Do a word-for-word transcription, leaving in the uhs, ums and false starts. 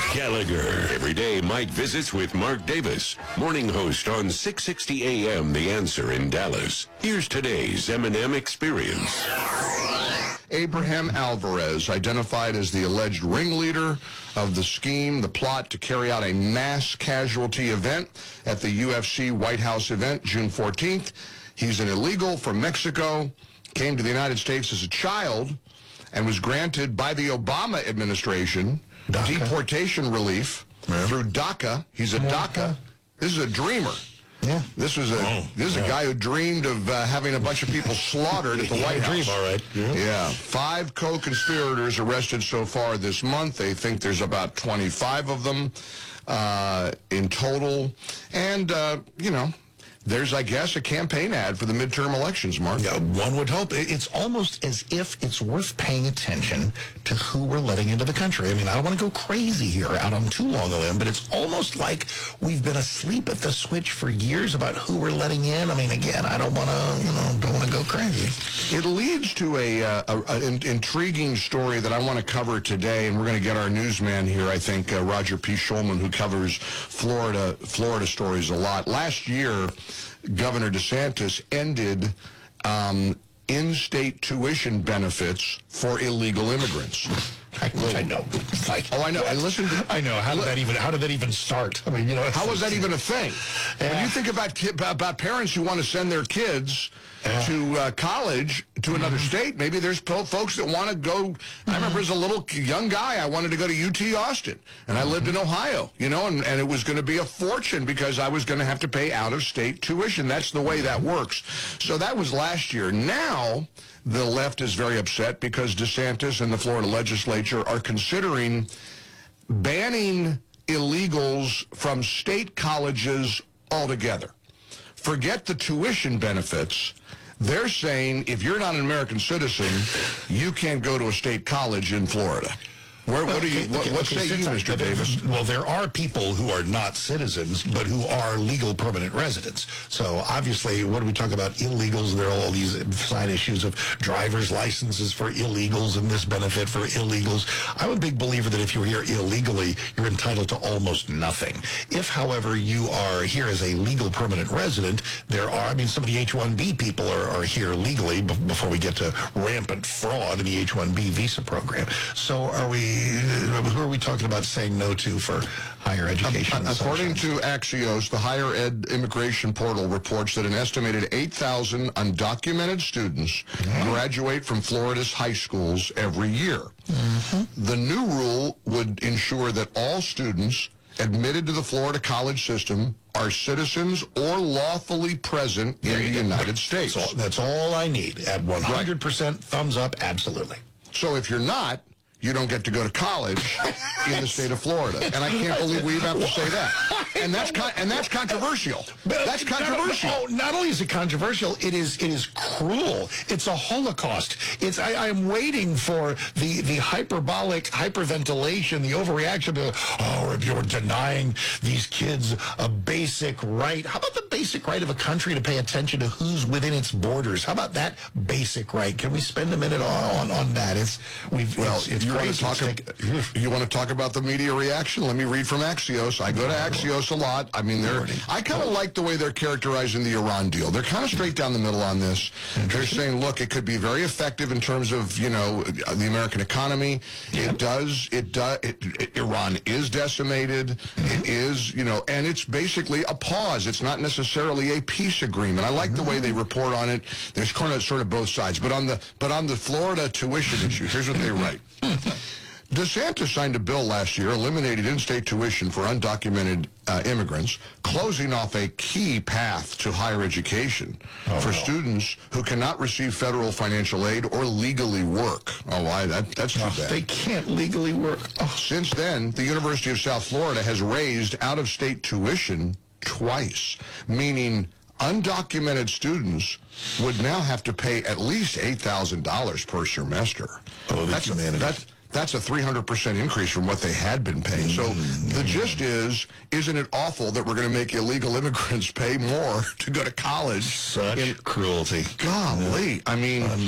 Gallagher. Every day, Mike visits with Mark Davis, morning host on six sixty A M The Answer in Dallas. Here's today's M and M Experience. Abraham Alvarez, identified as the alleged ringleader of the scheme, the plot to carry out a mass casualty event at the U F C White House event June fourteenth. He's an illegal from Mexico, came to the United States as a child, and was granted by the Obama administration DACA. deportation relief yeah. through DACA. He's a yeah. DACA. This is a dreamer. Yeah. This was a oh, this is yeah. a guy who dreamed of uh, having a bunch of people slaughtered at the White House. Dream, all right. Yeah. yeah. Five co-conspirators arrested so far this month. They think there's about twenty-five of them uh, in total. And, uh, you know, there's, I guess, a campaign ad for the midterm elections, Mark. Yeah, one would hope. It's almost as if it's worth paying attention to who we're letting into the country. I mean, I don't want to go crazy here out on too long a limb, but it's almost like we've been asleep at the switch for years about who we're letting in. I mean, again, I don't want to, you know, don't want to go crazy. It leads to a, uh, an intriguing story that I want to cover today, and we're going to get our newsman here, I think, uh, Roger P. Schulman, who covers Florida, Florida stories a lot. Last year, Governor DeSantis ended um, in-state tuition benefits for illegal immigrants. I, I know. Like, oh, I know. I listened. To, I know. How did that even? How did that even start? I mean, you know, how was that even a thing? Yeah. When you think about about parents who want to send their kids yeah. to uh, college to another mm-hmm. state, maybe there's folks that want to go. Mm-hmm. I remember as a little young guy, I wanted to go to U T Austin, and I lived in Ohio, you know, and, and it was going to be a fortune because I was going to have to pay out-of-state tuition. That's the way that works. So that was last year. Now, the left is very upset because DeSantis and the Florida legislature are considering banning illegals from state colleges altogether. Forget the tuition benefits. They're saying if you're not an American citizen, you can't go to a state college in Florida. Where, what do you? What, okay, what okay, say you, Mister Davis? Well, there are people who are not citizens, but who are legal permanent residents. So obviously, what do we talk about? Illegals. There are all these side issues of driver's licenses for illegals and this benefit for illegals. I'm a big believer that if you're here illegally, you're entitled to almost nothing. If, however, you are here as a legal permanent resident, there are, I mean, some of the H one B people are, are here legally before we get to rampant fraud in the H one B visa program. So are we? Who are we talking about saying no to for higher education? Uh, according to Axios, the Higher Ed Immigration Portal reports that an estimated eight thousand undocumented students yeah. graduate from Florida's high schools every year. Mm-hmm. The new rule would ensure that all students admitted to the Florida college system are citizens or lawfully present in the United States. That's all, that's all I need. At one hundred percent right. thumbs up, absolutely. So if you're not, you don't get to go to college in the state of Florida. And I can't believe we even have to say that. And that's con- and that's controversial. That's controversial. Not, not only is it controversial, it is it is cruel. It's a holocaust. It's I, I am waiting for the, the hyperbolic hyperventilation, the overreaction to, oh, you're denying these kids a basic right. How about the basic right of a country to pay attention to who's within its borders? How about that basic right? Can we spend a minute on, on, on that? It's we've well, it's, it's you want, to talk ab- you want to talk about the media reaction? Let me read from Axios. I go to Axios a lot. I mean, they're. I kind of like the way they're characterizing the Iran deal. They're kind of straight down the middle on this. They're saying, look, it could be very effective in terms of, you know, the American economy. Yep. It does. It does. It, it, Iran is decimated. Mm-hmm. It is, you know, and it's basically a pause. It's not necessarily a peace agreement. I like mm-hmm. the way they report on it. There's kind of sort of both sides. But on the but on the Florida tuition issue, here's what they write. DeSantis signed a bill last year eliminating in-state tuition for undocumented uh, immigrants, closing off a key path to higher education oh, for no. students who cannot receive federal financial aid or legally work. Oh, why? That, that's too oh, bad. They can't legally work. Oh. Since then, the University of South Florida has raised out-of-state tuition twice, meaning undocumented students would now have to pay at least eight thousand dollars per semester. Oh, that's humanity. That's, That's a three hundred percent increase from what they had been paying. So mm-hmm. the gist is, isn't it awful that we're going to make illegal immigrants pay more to go to college? Such in- cruelty. Golly. I mean... Um,